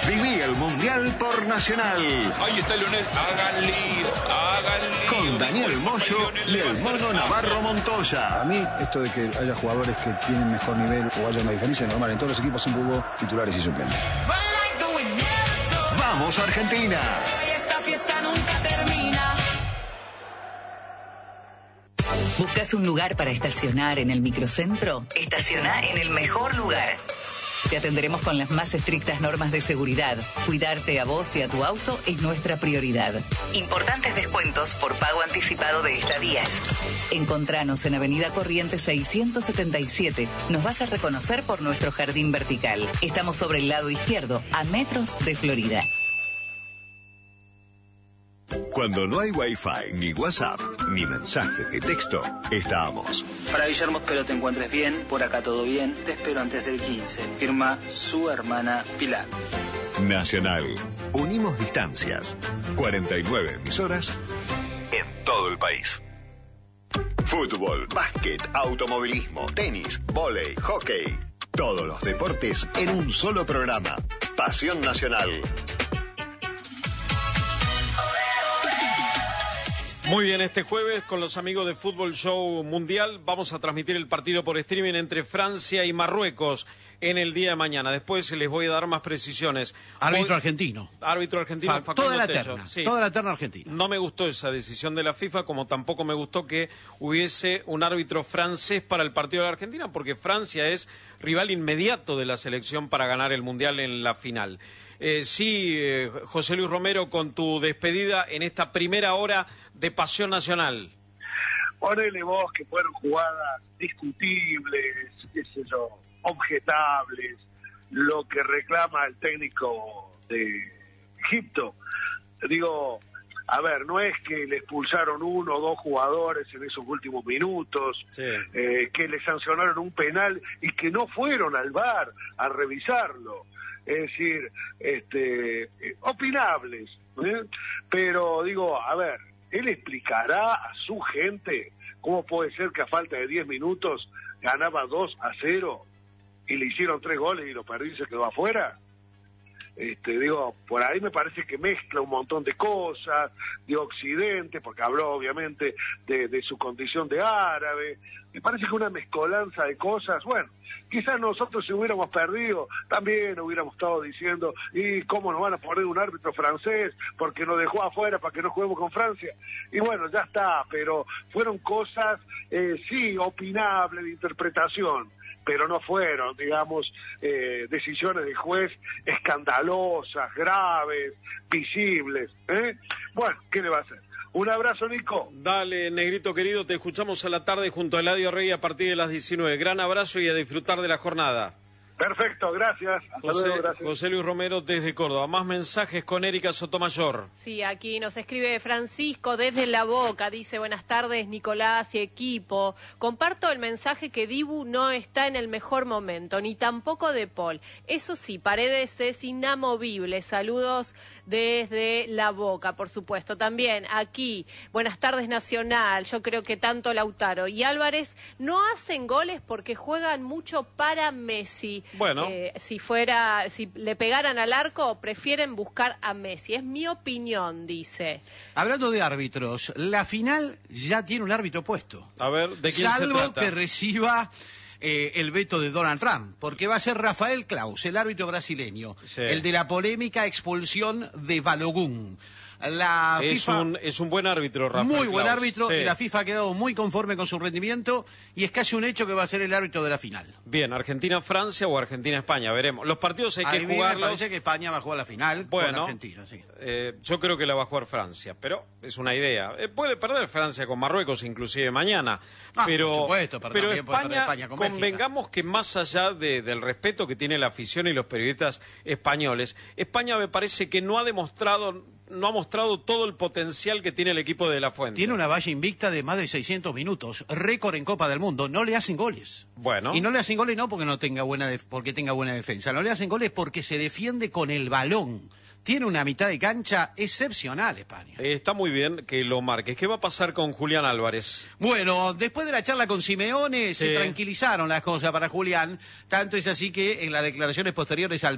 Viví el Mundial por Nacional. Ahí está Lionel. Hagan lío. Con Daniel Moyo y el Mono Navarro Montoya. A mí, esto de que haya jugadores que tienen mejor nivel o haya una diferencia normal en todos los equipos, siempre hubo titulares y suplentes. ¡Vamos, Argentina! Esta fiesta nunca termina. ¿Buscas un lugar para estacionar en el microcentro? Estaciona en el mejor lugar. Te atenderemos con las más estrictas normas de seguridad. Cuidarte a vos y a tu auto es nuestra prioridad. Importantes descuentos por pago anticipado de estadías. Encontranos en Avenida Corrientes 677. Nos vas a reconocer por nuestro jardín vertical. Estamos sobre el lado izquierdo, a metros de Florida. Cuando no hay Wi-Fi, ni WhatsApp, ni mensajes de texto, estamos. Para Guillermo, espero te encuentres bien. Por acá todo bien. Te espero antes del 15. Firma su hermana Pilar. Nacional. Unimos distancias. 49 emisoras en todo el país. Fútbol, básquet, automovilismo, tenis, vóley, hockey. Todos los deportes en un solo programa. Pasión Nacional. Muy bien, este jueves con los amigos de Fútbol Show Mundial vamos a transmitir el partido por streaming entre Francia y Marruecos en el día de mañana. Después les voy a dar más precisiones. Árbitro argentino. Árbitro argentino. Toda la terna, sí. Toda la terna argentina. No me gustó esa decisión de la FIFA, como tampoco me gustó que hubiese un árbitro francés para el partido de la Argentina, porque Francia es rival inmediato de la selección para ganar el Mundial en la final. José Luis Romero, con tu despedida en esta primera hora de Pasión Nacional. Ponele vos que fueron jugadas discutibles, qué sé yo, objetables, lo que reclama el técnico de Egipto. Digo, a ver, no es que le expulsaron uno o dos jugadores en esos últimos minutos, sí. Que le sancionaron un penal y que no fueron al VAR a revisarlo. Es decir, opinables, pero digo, a ver, él explicará a su gente cómo puede ser que a falta de 10 minutos ganaba 2-0 y le hicieron 3 goles y lo perdió y se quedó afuera. Digo, por ahí me parece que mezcla un montón de cosas, de Occidente, porque habló obviamente de su condición de árabe. Me parece que una mezcolanza de cosas. Bueno, quizás nosotros si hubiéramos perdido, también hubiéramos estado diciendo, ¿y cómo nos van a poner un árbitro francés? Porque nos dejó afuera para que no juguemos con Francia. Y bueno, ya está, pero fueron cosas, sí, opinables, de interpretación, pero no fueron, digamos, decisiones de juez escandalosas, graves, visibles. Bueno, ¿qué le va a hacer? Un abrazo, Nico. Dale, negrito querido, te escuchamos a la tarde junto a Eladio Rey a partir de las 19. Gran abrazo y a disfrutar de la jornada. Perfecto, gracias. Hasta luego, gracias. José Luis Romero desde Córdoba. Más mensajes con Erika Sotomayor. Sí, aquí nos escribe Francisco desde La Boca. Dice, buenas tardes, Nicolás y equipo. Comparto el mensaje que Dibu no está en el mejor momento, ni tampoco De Paul. Eso sí, Paredes es inamovible. Saludos desde La Boca, por supuesto. También aquí, buenas tardes, Nacional. Yo creo que tanto Lautaro y Álvarez no hacen goles porque juegan mucho para Messi. Bueno, si le pegaran al arco, prefieren buscar a Messi. Es mi opinión, dice. Hablando de árbitros, la final ya tiene un árbitro puesto. A ver, ¿de quién se trata? Salvo que reciba el veto de Donald Trump, porque va a ser Rafael Claus, el árbitro brasileño, sí. El de la polémica expulsión de Balogun. La FIFA, es un buen árbitro, Rafael muy Claus. Buen árbitro, sí. Y la FIFA ha quedado muy conforme con su rendimiento y es casi un hecho que va a ser el árbitro de la final. Bien, Argentina-Francia o Argentina-España, veremos. Los partidos hay que jugarlos. Me parece que España va a jugar la final con Argentina, sí. Yo creo que la va a jugar Francia, pero es una idea. Puede perder Francia con Marruecos inclusive mañana, pero, por supuesto, pero España con convengamos que más allá del respeto que tiene la afición y los periodistas españoles, España me parece que no ha mostrado todo el potencial que tiene el equipo de La Fuente. Tiene una valla invicta de más de 600 minutos, récord en Copa del Mundo, no le hacen goles. Bueno. Y no le hacen goles no porque tenga buena defensa, no le hacen goles porque se defiende con el balón. Tiene una mitad de cancha excepcional España. Está muy bien que lo marques. ¿Qué va a pasar con Julián Álvarez? Bueno, después de la charla con Simeone se tranquilizaron las cosas para Julián, tanto es así que en las declaraciones posteriores al